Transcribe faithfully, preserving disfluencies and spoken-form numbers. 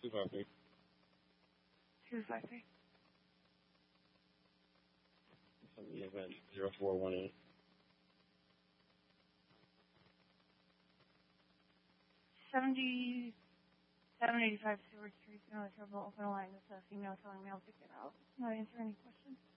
two five three. Two five three. From the event zero four one eight. Seventy seven eighty five Stewart Street, North Trouble, open line with a female telling male to get out. Not answer any questions.